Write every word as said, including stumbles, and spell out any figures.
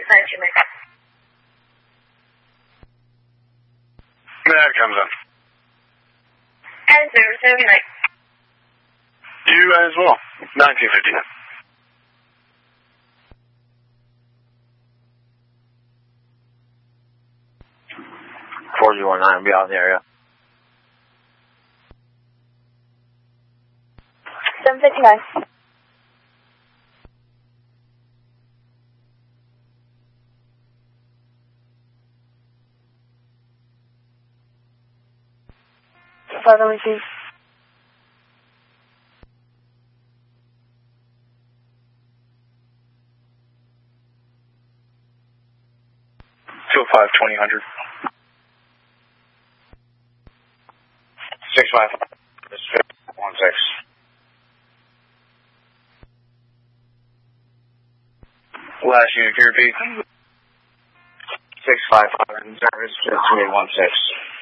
five two nine. That comes up. And zero seven nine. You as well. nineteen fifty-nine. four zero nine will be out in the area. seven fifty-nine. Father, receive. Two five twenty hundred. Six five. One six. Last unit, can you repeat? Six five. Service. One six.